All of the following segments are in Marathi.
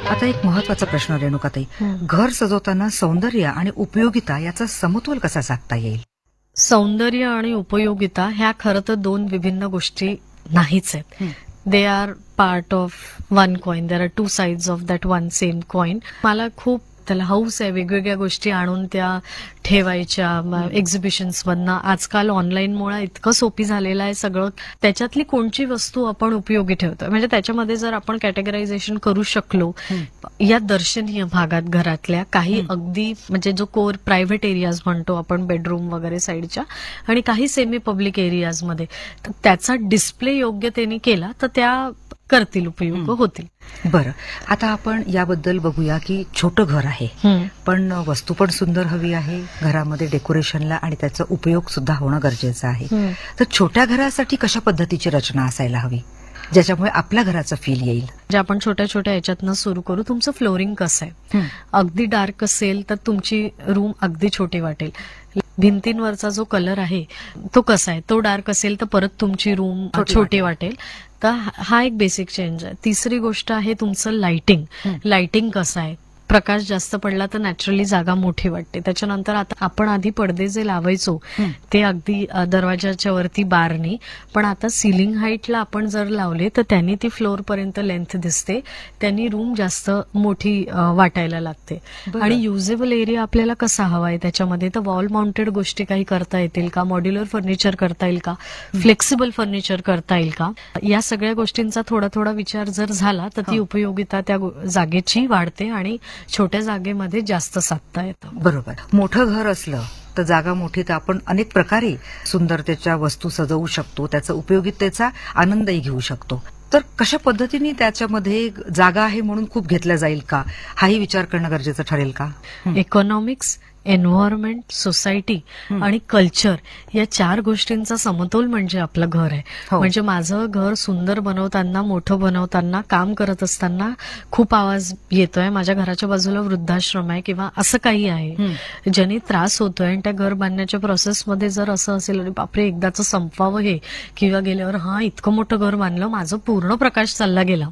आता एक महत्वाचा प्रश्न रेणुकाताई, घर सजवताना सौंदर्य आणि उपयोगिता याचा समतोल कसा साधता येईल? सौंदर्य आणि उपयोगिता ह्या खरं तर दोन विभिन्न गोष्टी नाहीच आहेत. They are part of one coin. There are two sides of that one same coin. मला खूप त्याला हौस आहे वेगवेगळ्या गोष्टी आणून त्या ठेवायच्या एक्झिबिशन्स मधनं. आजकाल ऑनलाईनमुळे इतकं सोपी झालेलं आहे सगळं. त्याच्यातली कोणची वस्तू आपण उपयोगी ठेवतोय म्हणजे त्याच्यामध्ये जर आपण कॅटेगरायझेशन करू शकलो या दर्शनीय भागात घरातल्या काही अगदी म्हणजे जो कोर प्रायव्हेट एरियाज म्हणतो आपण बेडरूम वगैरे साईडच्या आणि काही सेमी पब्लिक एरियाजमध्ये त्याचा डिस्प्ले योग्यतेने केला तर त्या करतील उपयोग होतील. बरं, आता आपण याबद्दल बघूया की छोटं घर आहे पण वस्तू पण सुंदर हवी आहे घरामध्ये डेकोरेशनला आणि त्याचा उपयोग सुद्धा होणं गरजेचं आहे. तर छोट्या घरासाठी कशा पद्धतीची रचना असायला हवी ज्याच्यामुळे आपल्या घराचं फील येईल? जे आपण छोट्या छोट्या याच्यातनं सुरू करू. तुमचं फ्लोरिंग कसं आहे? अगदी डार्क असेल तर तुमची रूम अगदी छोटी वाटेल. भिंतींवरचा जो कलर आहे तो कसा आहे? तो डार्क असेल तर परत तुमची रूम छोटी वाटेल. तर हा एक बेसिक चेंज आहे. तिसरी गोष्ट आहे तुमचं लाइटिंग. लाइटिंग कसं आहे? प्रकाश जास्त पडला तर नॅचरली जागा मोठी वाटते. त्याच्यानंतर आता आपण आधी पडदे जे लावायचो ते अगदी दरवाजाच्या वरती बारने, पण आता सिलिंग हाईटला आपण जर लावले तर त्यांनी ती फ्लोर पर्यंत लेंथ दिसते. त्यांनी रूम जास्त मोठी वाटायला लागते. आणि युजेबल एरिया आपल्याला कसा हवाय त्याच्यामध्ये तर वॉल माउंटेड गोष्टी काही करता येतील का? मॉड्युलर फर्निचर करता येईल का? फ्लेक्सिबल फर्निचर करता येईल का? या सगळ्या गोष्टींचा थोडा थोडा विचार जर झाला तर ती उपयोगिता त्या जागेची वाढते आणि छोट्या जागेमध्ये जास्त साधता येतं. बरोबर. मोठं घर असलं तर जागा मोठी तर आपण अनेक प्रकारे सुंदरतेच्या वस्तू सजवू शकतो, त्याचा उपयोगितेचा आनंदही घेऊ शकतो. तर कशा पद्धतीने त्याच्यामध्ये जागा आहे म्हणून खूप घेतल्या जाईल का हाही विचार करणं गरजेचं ठरेल का? इकॉनॉमिक्स, एन्व्हायरमेंट, सोसायटी आणि कल्चर या चार गोष्टींचा समतोल म्हणजे आपलं घर आहे. म्हणजे माझं घर सुंदर बनवताना, मोठं बनवताना, काम करत असताना खूप आवाज येतोय, माझ्या घराच्या बाजूला वृद्धाश्रम आहे किंवा असं काही आहे ज्याने त्रास होतोय आणि त्या घर बांधण्याच्या प्रोसेसमध्ये जर असं असेल अरे बापरे एकदाचं संपवावं हे किंवा गेल्यावर हा इतकं मोठं घर बांधलं माझं पूर्ण प्रकाश चालला गेला.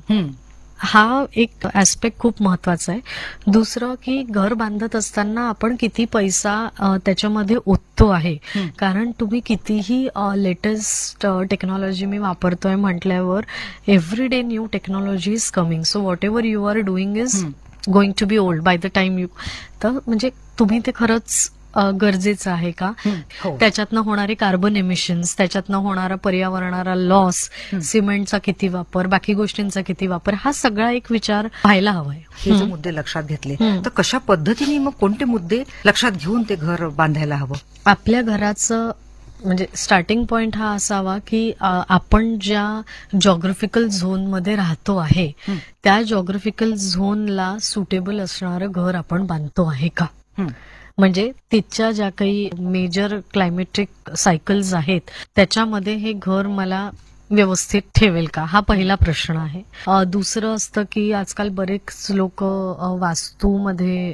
हा एक ऍस्पेक्ट खूप महत्वाचा आहे. दुसरं की घर बांधत असताना आपण किती पैसा त्याच्यामध्ये ओततो आहे. कारण तुम्ही कितीही लेटेस्ट टेक्नॉलॉजी मी वापरतोय म्हटल्यावर every day new technology is coming. So what ever you R doing is going to be old by the time you. तर म्हणजे तुम्ही ते खरंच गरजेचं आहे का? त्याच्यातनं होणारे कार्बन एमिशन्स, त्याच्यातनं होणारा पर्यावरणाला लॉस, सिमेंटचा किती वापर, बाकी गोष्टींचा किती वापर, हा सगळा एक विचार व्हायला हवाय. हे जे मुद्दे लक्षात घेतले तर कशा पद्धतीने मग कोणते मुद्दे लक्षात घेऊन ते घर बांधायला हवं? आपल्या घराचं म्हणजे स्टार्टिंग पॉइंट हा असावा की आपण ज्या जॉग्राफिकल झोन मध्ये राहतो आहे त्या जॉग्राफिकल झोनला सुटेबल असणारं घर आपण बांधतो आहे का? म्हणजे तिथच्या ज्या काही मेजर क्लायमेटिक सायकल्स आहेत त्याच्यामध्ये हे घर मला व्यवस्थित ठेवेल का? हा पहिला प्रश्न आहे. दुसरं असतं की आजकाल बरेच लोक वास्तूमध्ये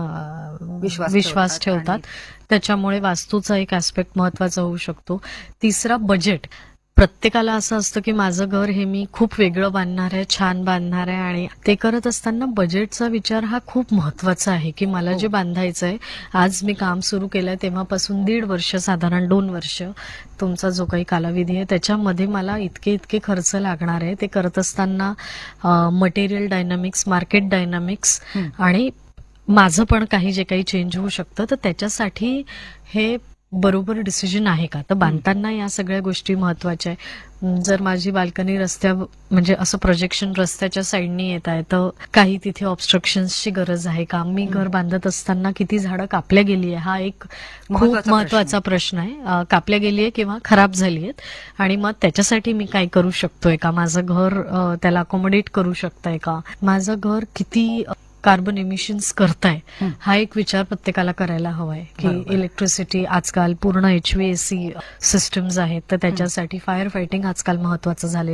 विश्वास ठेवतात, त्याच्यामुळे वास्तूचा एक ऍस्पेक्ट महत्वाचा होऊ शकतो. तिसरा बजेट. प्रत्येकाला असं असतं की माझं घर हे मी खूप वेगळं बांधणार आहे, छान बांधणार आहे आणि ते करत असताना बजेटचा विचार हा खूप महत्वाचा आहे की मला जे बांधायचं आहे, आज मी काम सुरू केलंय तेव्हापासून 1.5 वर्ष साधारण 2 वर्ष तुमचा जो काही कालावधी आहे त्याच्यामध्ये मला इतके खर्च लागणार आहे. ते करत असताना मटेरियल डायनामिक्स, मार्केट डायनामिक्स आणि माझं पण काही जे काही चेंज होऊ शकतं तर त्याच्यासाठी हे बरोबर डिसिजन आहे का? तर बांधताना या सगळ्या गोष्टी महत्वाच्या आहे. जर माझी बाल्कनी म्हणजे असं प्रोजेक्शन रस्त्याच्या साईडनी येत आहे तर काही तिथे ऑब्स्ट्रक्शन्सची गरज आहे का? मी घर बांधत असताना किती झाडं कापल्या गेली आहे हा एक खूप महत्वाचा प्रश्न आहे. कापल्या गेली आहे किंवा खराब झाली आहेत आणि मग त्याच्यासाठी मी काय करू शकतोय का? माझं घर त्याला अकोमोडेट करू शकतंय का? माझं घर किती कार्बन एमिशन्स करताय हा एक विचार प्रत्येकाला करायला हवाय की इलेक्ट्रिसिटी आजकाल पूर्ण HVAC सिस्टम्स आहेत तर त्याच्यासाठी फायर फायटिंग आजकाल महत्वाचं झाले.